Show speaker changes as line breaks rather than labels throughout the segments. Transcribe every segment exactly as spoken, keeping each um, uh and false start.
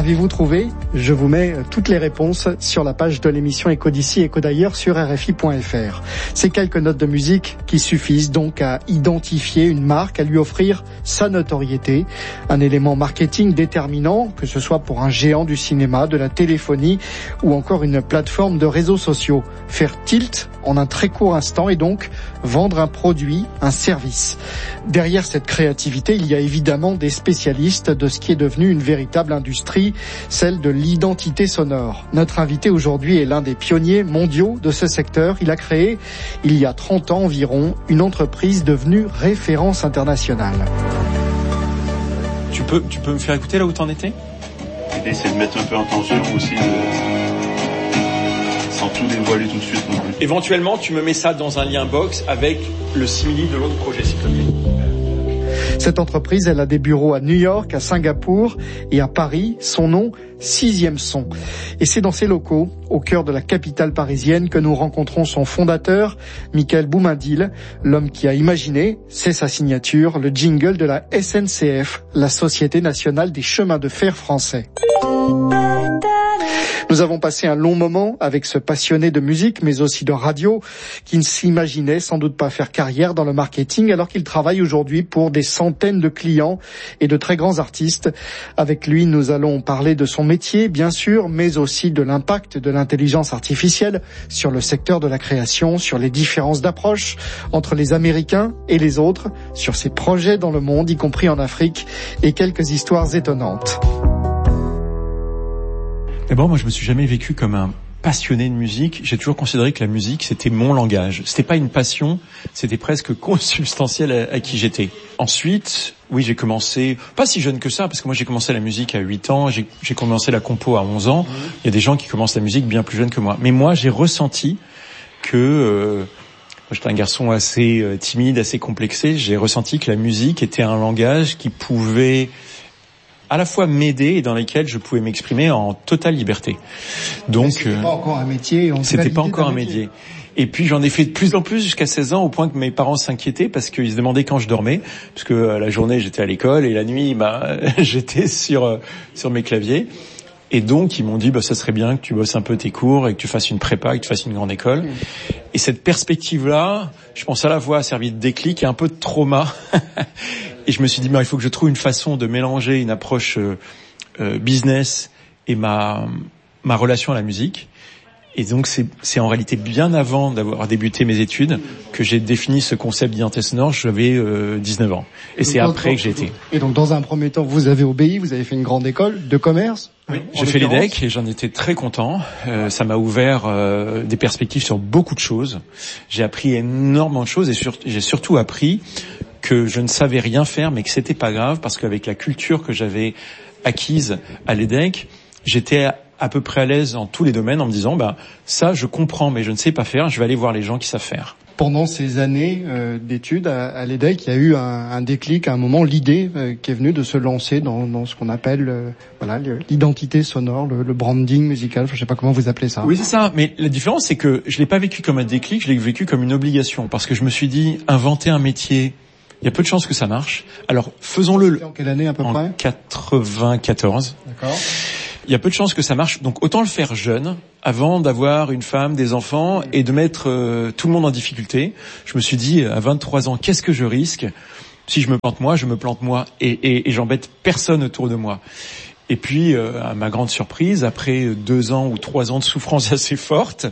Avez-vous trouvé ? Je vous mets toutes les réponses sur la page de l'émission Écho d'ici, Écho d'ailleurs sur R F I point F R. Ces quelques notes de musique qui suffisent donc à identifier une marque, à lui offrir sa notoriété, un élément marketing déterminant, que ce soit pour un géant du cinéma, de la téléphonie ou encore une plateforme de réseaux sociaux. Faire tilt en un très court instant et donc vendre un produit, un service. Derrière cette créativité, il y a évidemment des spécialistes de ce qui est devenu une véritable industrie, celle de l'identité sonore. Notre invité aujourd'hui est l'un des pionniers mondiaux de ce secteur. Il a créé, il y a trente ans environ, une entreprise devenue référence internationale.
Tu peux, tu peux me faire écouter là où t'en étais ?
L'idée, c'est de mettre un peu en tension aussi, de... sans tout dévoiler tout de suite non plus.
Éventuellement, tu me mets ça dans un lien box avec le simili de l'autre projet, s'il te plaît.
Cette entreprise, elle a des bureaux à New York, à Singapour et à Paris. Son nom, Sixième Son. Et c'est dans ces locaux, au cœur de la capitale parisienne, que nous rencontrons son fondateur, Michael Boumindil, l'homme qui a imaginé, c'est sa signature, le jingle de la S N C F, la Société nationale des chemins de fer français. Nous avons passé un long moment avec ce passionné de musique, mais aussi de radio, qui ne s'imaginait sans doute pas faire carrière dans le marketing, alors qu'il travaille aujourd'hui pour des centaines de clients et de très grands artistes. Avec lui, nous allons parler de son métier, bien sûr, mais aussi de l'impact de l'intelligence artificielle sur le secteur de la création, sur les différences d'approche entre les Américains et les autres, sur ses projets dans le monde, y compris en Afrique, et quelques histoires étonnantes.
D'abord, moi, je me suis jamais vécu comme un passionné de musique. J'ai toujours considéré que la musique, c'était mon langage. C'était pas une passion, c'était presque consubstantiel à, à qui j'étais. Ensuite, oui, j'ai commencé, pas si jeune que ça, parce que moi, j'ai commencé la musique à huit ans, j'ai, j'ai commencé la compo à onze ans. Il y a des gens qui commencent la musique bien plus jeunes que moi. Mais moi, j'ai ressenti que... Euh, moi, j'étais un garçon assez euh, timide, assez complexé. J'ai ressenti que la musique était un langage qui pouvait... à la fois m'aider et dans lesquels je pouvais m'exprimer en totale liberté. Donc,
c'était euh, pas encore un métier. On
c'était pas encore un métier. métier. Et puis j'en ai fait de plus en plus jusqu'à seize ans, au point que mes parents s'inquiétaient parce qu'ils se demandaient quand je dormais, parce que euh, la journée j'étais à l'école et la nuit, bah, j'étais sur euh, sur mes claviers. Et donc ils m'ont dit, bah, ça serait bien que tu bosses un peu tes cours et que tu fasses une prépa, que tu fasses une grande école. Mmh. Et cette perspective-là, je pense à la fois a servi de déclic et un peu de trauma. Et je me suis dit, mais il faut que je trouve une façon de mélanger une approche euh, euh, business et ma ma relation à la musique. Et donc c'est c'est en réalité bien avant d'avoir débuté mes études que j'ai défini ce concept d'identité sonore. J'avais euh, dix-neuf ans. Et, et c'est après que j'ai été.
Et donc dans un premier temps, vous avez obéi, vous avez fait une grande école de commerce.
Oui, j'ai fait l'E D E C et j'en étais très content. Euh, ça m'a ouvert euh, des perspectives sur beaucoup de choses. J'ai appris énormément de choses et sur, j'ai surtout appris que je ne savais rien faire, mais que c'était pas grave parce qu'avec la culture que j'avais acquise à l'E D E C, j'étais à, à peu près à l'aise dans tous les domaines en me disant, bah ça je comprends, mais je ne sais pas faire. Je vais aller voir les gens qui savent faire.
Pendant ces années euh, d'études à, à l'E D E C, il y a eu un, un déclic, à un moment, l'idée euh, qui est venue de se lancer dans, dans ce qu'on appelle euh, voilà l'identité sonore, le, le branding musical. Je ne sais pas comment vous appelez ça.
Oui, c'est ça. Mais la différence, c'est que je l'ai pas vécu comme un déclic, je l'ai vécu comme une obligation, parce que je me suis dit, inventer un métier. Il y a peu de chances que ça marche. Alors, faisons-le.
En quelle année à peu
en
près ?
quatre-vingt-quatorze.
D'accord.
Il y a peu de chances que ça marche. Donc, autant le faire jeune, avant d'avoir une femme, des enfants, et de mettre euh, tout le monde en difficulté. Je me suis dit, à vingt-trois ans, qu'est-ce que je risque ? Si je me plante moi, je me plante moi, et, et, et j'embête personne autour de moi. Et puis, euh, à ma grande surprise, après deux ans ou trois ans de souffrance assez forte,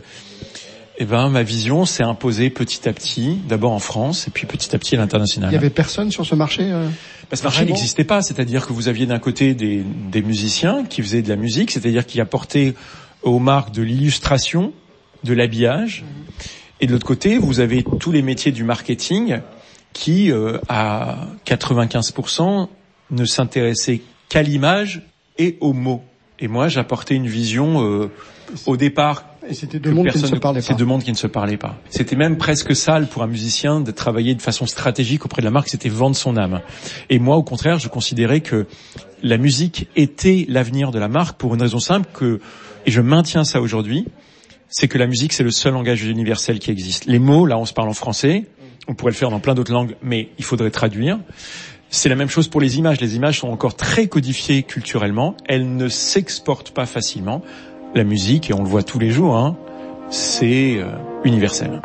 eh ben, ma vision s'est imposée petit à petit, d'abord en France, et puis petit à petit à l'international.
Il y avait personne sur ce marché euh,
bah, Ce marché n'existait pas, c'est-à-dire que vous aviez d'un côté des, des musiciens qui faisaient de la musique, c'est-à-dire qui apportaient aux marques de l'illustration, de l'habillage, et de l'autre côté, vous avez tous les métiers du marketing qui, euh, à quatre-vingt-quinze pour cent, ne s'intéressaient qu'à l'image et aux mots. Et moi, j'apportais une vision euh, au départ.
Et c'était deux mondes qui ne se parlaient pas.
C'est deux mondes qui ne se parlaient pas. C'était même presque sale pour un musicien de travailler de façon stratégique auprès de la marque, c'était vendre son âme. Et moi, au contraire, je considérais que la musique était l'avenir de la marque pour une raison simple que, et je maintiens ça aujourd'hui, c'est que la musique, c'est le seul langage universel qui existe. Les mots, là, on se parle en français, on pourrait le faire dans plein d'autres langues, mais il faudrait traduire. C'est la même chose pour les images. Les images sont encore très codifiées culturellement. Elles ne s'exportent pas facilement. La musique, et on le voit tous les jours, hein, c'est euh, universel.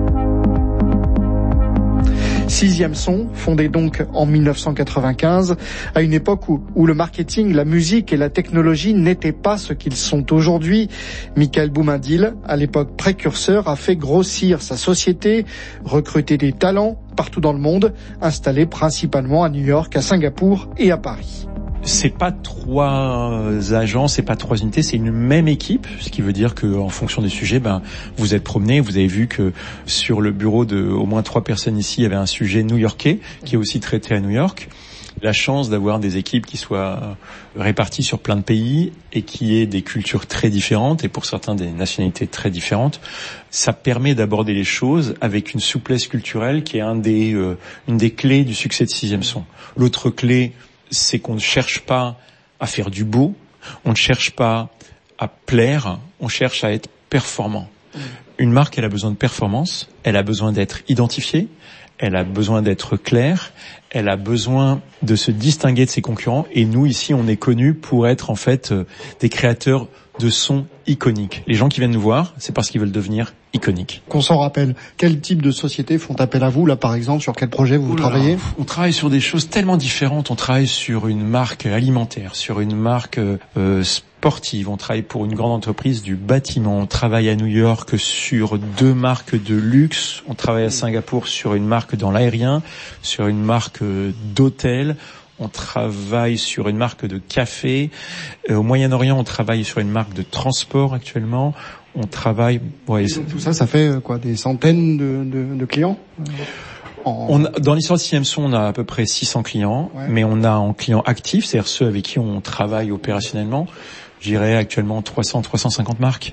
Sixième son, fondé donc en mille neuf cent quatre-vingt-quinze, à une époque où, où le marketing, la musique et la technologie n'étaient pas ce qu'ils sont aujourd'hui. Michael Boumendil, à l'époque précurseur, a fait grossir sa société, recruter des talents partout dans le monde, installés principalement à New York, à Singapour et à Paris.
C'est pas trois agents, c'est pas trois unités, c'est une même équipe, ce qui veut dire que en fonction des sujets, ben vous êtes promené, vous avez vu que sur le bureau de au moins trois personnes ici, il y avait un sujet new-yorkais qui est aussi traité à New York. La chance d'avoir des équipes qui soient réparties sur plein de pays et qui aient des cultures très différentes et pour certains des nationalités très différentes, ça permet d'aborder les choses avec une souplesse culturelle qui est un des euh, une des clés du succès de Sixième Son. L'autre clé, c'est qu'on ne cherche pas à faire du beau, on ne cherche pas à plaire, on cherche à être performant. Une marque, elle a besoin de performance, elle a besoin d'être identifiée, elle a besoin d'être claire, elle a besoin de se distinguer de ses concurrents. Et nous, ici, on est connus pour être en fait euh, des créateurs de sons iconiques. Les gens qui viennent nous voir, c'est parce qu'ils veulent devenir iconiques.
Qu'on s'en rappelle, quel type de sociétés font appel à vous, là, par exemple, sur quel projet vous
Oula,
travaillez?
On travaille sur des choses tellement différentes. On travaille sur une marque alimentaire, sur une marque euh, sportive. On travaille pour une grande entreprise du bâtiment. On travaille à New York sur deux marques de luxe. On travaille à Singapour sur une marque dans l'aérien, sur une marque d'hôtel. On travaille sur une marque de café. Euh, au Moyen-Orient, on travaille sur une marque de transport actuellement. On travaille... Ouais,
donc, tout ça, ça fait quoi, des centaines de, de, de clients en...
on a, Dans l'histoire de Sixième Son, on a à peu près six cents clients, ouais. Mais on a en clients actifs, c'est-à-dire ceux avec qui on travaille opérationnellement, je dirais actuellement trois cents à trois cent cinquante marques.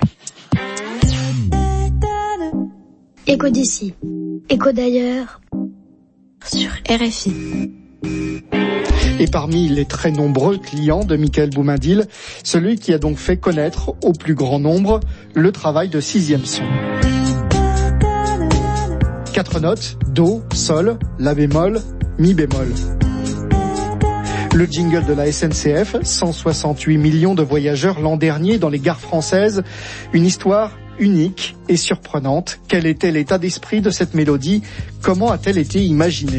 Écho d'ici, écho d'ailleurs, sur R F I.
Et parmi les très nombreux clients de Michael Boumendil, celui qui a donc fait connaître au plus grand nombre le travail de Sixième Son. Quatre notes, Do, Sol, La bémol, Mi bémol. Le jingle de la S N C F, cent soixante-huit millions de voyageurs l'an dernier dans les gares françaises, une histoire unique et surprenante. Quel était l'état d'esprit de cette mélodie? Comment a-t-elle été imaginée?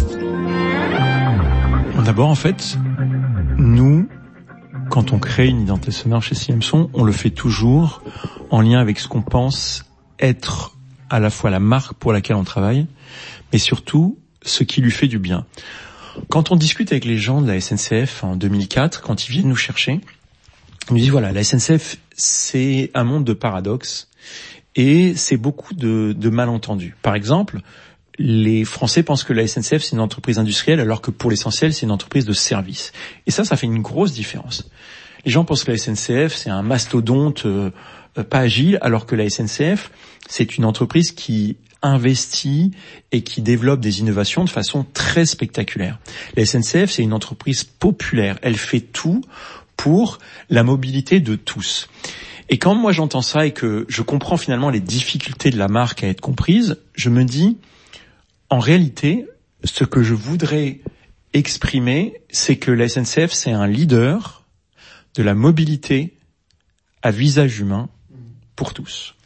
D'abord, en fait, nous, quand on crée une identité sonore chez Sixième Son, on le fait toujours en lien avec ce qu'on pense être à la fois la marque pour laquelle on travaille, mais surtout ce qui lui fait du bien. Quand on discute avec les gens de la S N C F en deux mille quatre, quand ils viennent nous chercher, ils nous disent voilà, la S N C F, c'est un monde de paradoxes et c'est beaucoup de, de malentendus. Par exemple, les Français pensent que la S N C F, c'est une entreprise industrielle, alors que pour l'essentiel, c'est une entreprise de service. Et ça, ça fait une grosse différence. Les gens pensent que la S N C F, c'est un mastodonte euh, pas agile, alors que la S N C F, c'est une entreprise qui investit et qui développe des innovations de façon très spectaculaire. La S N C F, c'est une entreprise populaire. Elle fait tout pour la mobilité de tous. Et quand moi j'entends ça et que je comprends finalement les difficultés de la marque à être comprises, je me dis... En réalité, ce que je voudrais exprimer, c'est que la S N C F, c'est un leader de la mobilité à visage humain pour tous.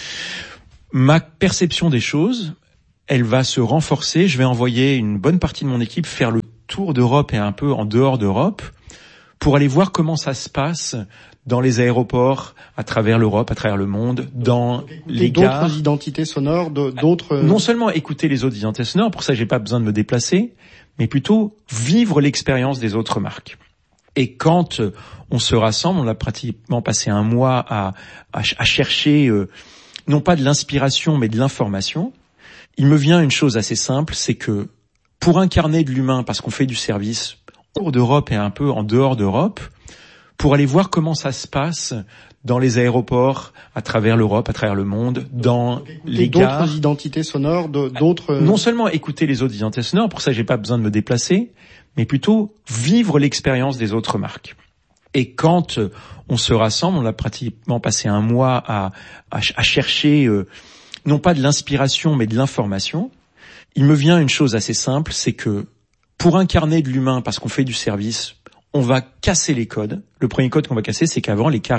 Ma perception des choses, elle va se renforcer. Je vais envoyer une bonne partie de mon équipe faire le tour d'Europe et un peu en dehors d'Europe pour aller voir comment ça se passe dans les aéroports, à travers l'Europe, à travers le monde, dans les gares.
D'autres identités sonores, d'autres...
Non seulement écouter les autres identités sonores, pour ça j'ai pas besoin de me déplacer, mais plutôt vivre l'expérience des autres marques. Et quand on se rassemble, on a pratiquement passé un mois à, à, à chercher, euh, non pas de l'inspiration, mais de l'information. Il me vient une chose assez simple, c'est que pour incarner de l'humain, parce qu'on fait du service, hors d'Europe et un peu en dehors d'Europe, pour aller voir comment ça se passe dans les aéroports, à travers l'Europe, à travers le monde, dans les gares.
D'autres identités sonores, d'autres...
Non seulement écouter les autres identités sonores, pour ça j'ai pas besoin de me déplacer, mais plutôt vivre l'expérience des autres marques. Et quand on se rassemble, on a pratiquement passé un mois à, à, à chercher, euh, non pas de l'inspiration, mais de l'information. Il me vient une chose assez simple, c'est que pour incarner de l'humain, parce qu'on fait du service, on va casser les codes. Le premier code qu'on va casser, c'est qu'avant, les